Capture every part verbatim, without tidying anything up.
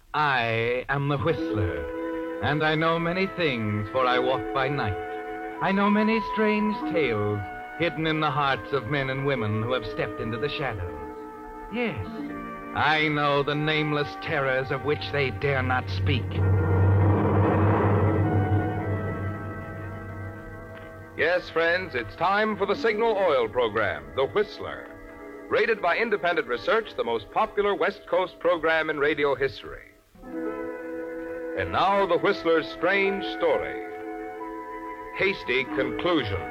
I am the Whistler, and I know many things, for I walk by night. I know many strange tales hidden in the hearts of men and women who have stepped into the shadows. Yes, I know the nameless terrors of which they dare not speak. Yes, friends, it's time for the Signal Oil program, The Whistler. Rated by independent research, the most popular West Coast program in radio history. And now, The Whistler's strange story. Hasty conclusion.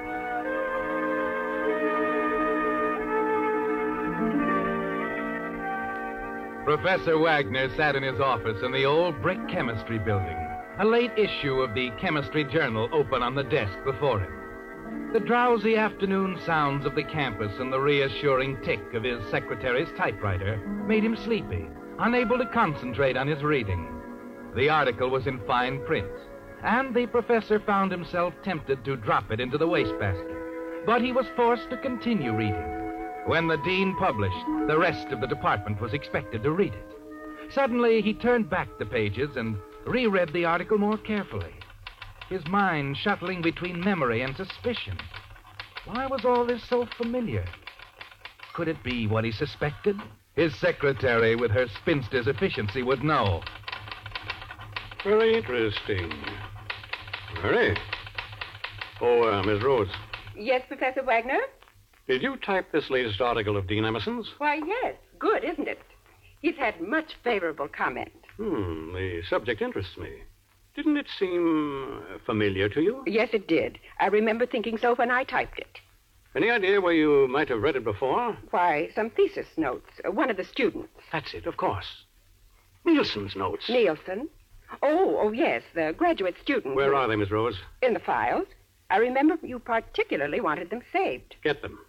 Professor Wagner sat in his office in the old brick chemistry building, a late issue of the Chemistry Journal open on the desk before him. The drowsy afternoon sounds of the campus and the reassuring tick of his secretary's typewriter made him sleepy, unable to concentrate on his reading. The article was in fine print, and the professor found himself tempted to drop it into the wastebasket. But he was forced to continue reading. When the dean published, the rest of the department was expected to read it. Suddenly, he turned back the pages and reread the article more carefully, his mind shuttling between memory and suspicion. Why was all this so familiar? Could it be what he suspected? His secretary, with her spinster's efficiency, would know. Very interesting. Very. Oh, uh, Miss Rhodes. Yes, Professor Wagner? Did you type this latest article of Dean Emerson's? Why, yes. Good, isn't it? He's had much favorable comment. Hmm, the subject interests me. Didn't it seem uh, familiar to you? Yes, it did. I remember thinking so when I typed it. Any idea where you might have read it before? Why, some thesis notes. Uh, one of the students. That's it, of course. Nielsen's notes. Nielsen? Oh, oh, yes, the graduate student. Where who... are they, Miss Rose? In the files. I remember you particularly wanted them saved. Get them.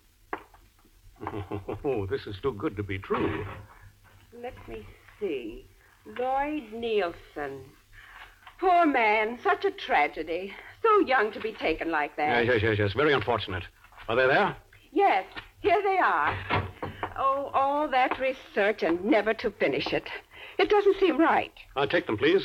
Oh, this is too good to be true. Let me see. Lloyd Nielsen. Poor man, such a tragedy. So young to be taken like that. Yes, yes, yes, yes. Very unfortunate. Are they there? Yes, here they are. Oh, all that research and never to finish it. It doesn't seem right. I'll take them, please.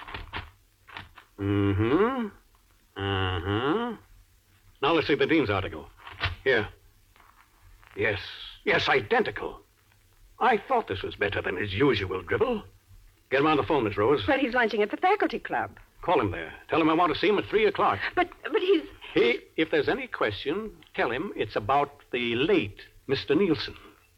Mm-hmm. Uh-huh. Now let's see the dean's article. Here. Yes. Yes, identical. I thought this was better than his usual dribble. Get him on the phone, Miss Rose. But he's lunching at the faculty club. Call him there. Tell him I want to see him at three o'clock. But, but he's... He, if there's any question, tell him it's about the late Mister Nielsen.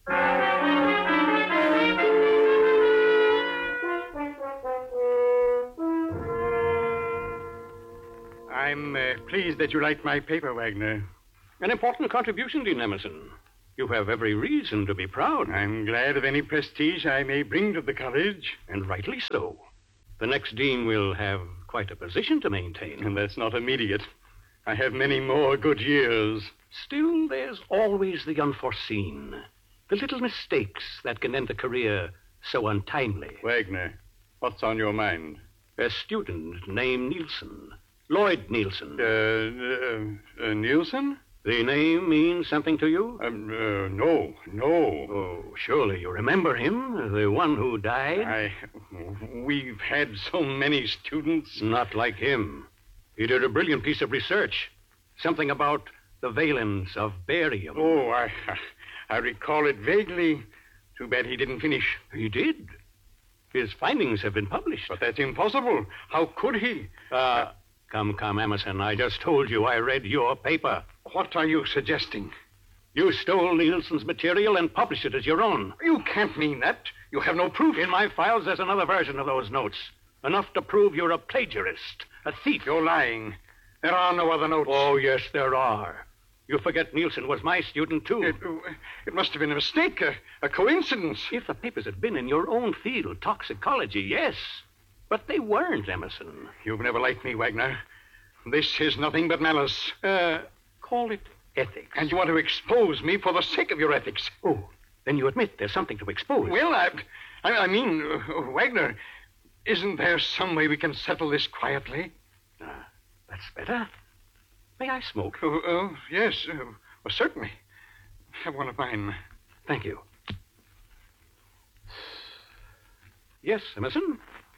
I'm uh, pleased that you liked my paper, Wagner. An important contribution, Dean Emerson. You have every reason to be proud. I'm glad of any prestige I may bring to the college. And rightly so. The next dean will have quite a position to maintain. And that's not immediate. I have many more good years. Still, there's always the unforeseen. The little mistakes that can end a career so untimely. Wagner, what's on your mind? A student named Nielsen. Lloyd Nielsen. Uh, uh, uh Nielsen? The name means something to you? Um, uh, no, no. Oh, surely you remember him, the one who died? I... We've had so many students. Not like him. He did a brilliant piece of research. Something about the valence of barium. Oh, I, I recall it vaguely. Too bad he didn't finish. He did. His findings have been published. But that's impossible. How could he? Uh, come, come, Emerson. I just told you I read your paper. What are you suggesting? You stole Nielsen's material and published it as your own. You can't mean that. You have no proof. In my files, there's another version of those notes. Enough to prove you're a plagiarist, a thief. You're lying. There are no other notes. Oh, yes, there are. You forget Nielsen was my student, too. It, it must have been a mistake, a, a coincidence. If the papers had been in your own field, toxicology, yes. But they weren't, Emerson. You've never liked me, Wagner. This is nothing but malice. Uh, call it ethics. And you want to expose me for the sake of your ethics. Oh, then you admit there's something to expose. Well, I, I, I mean, uh, Wagner, isn't there some way we can settle this quietly? Uh, that's better. May I smoke? Oh, uh, yes, uh, well, certainly. Have one of mine. Thank you. Yes, Emerson?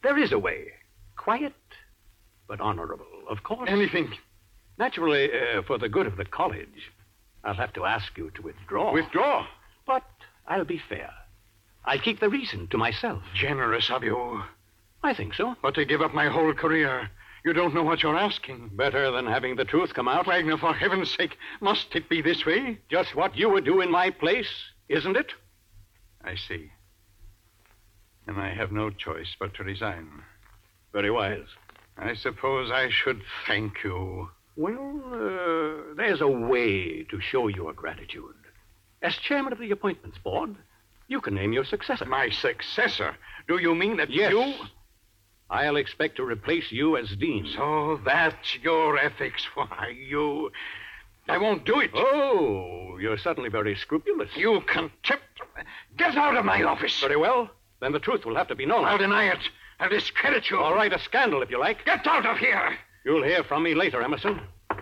There is a way. Quiet, but honorable, of course. Anything. Naturally, uh, for the good of the college, I'll have to ask you to withdraw. Withdraw? But I'll be fair. I'll keep the reason to myself. Generous of you. I think so. But to give up my whole career, you don't know what you're asking. Better than having the truth come out. Wagner, for heaven's sake, must it be this way? Just what you would do in my place, isn't it? I see. And I have no choice but to resign. Very wise. I suppose I should thank you. Well, uh, there's a way to show your gratitude. As chairman of the appointments board, you can name your successor. My successor? Do you mean that yes. you... I'll expect to replace you as dean. So that's your ethics. Why, you... I won't do it. Oh, you're suddenly very scrupulous. You contempt... Get out of my office. Very well. Then the truth will have to be known. I'll deny it. I'll discredit you. All right, a scandal if you like. Get out of here. You'll hear from me later, Emerson.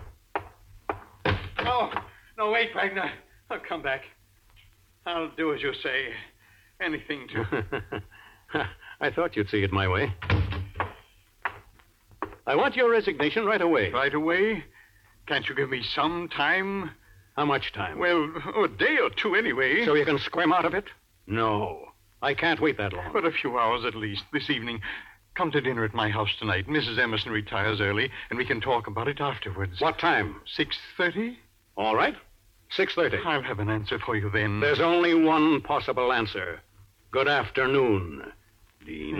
No, no, wait, Wagner. I'll come back. I'll do as you say. Anything to... I thought you'd see it my way. I want your resignation right away. Right away? Can't you give me some time? How much time? Well, a day or two anyway. So you can squirm out of it? No. I can't wait that long. But a few hours at least, this evening. Come to dinner at my house tonight. Missus Emerson retires early, and we can talk about it afterwards. What time? Six thirty? All right. Six thirty. I'll have an answer for you then. There's only one possible answer. Good afternoon, Dean.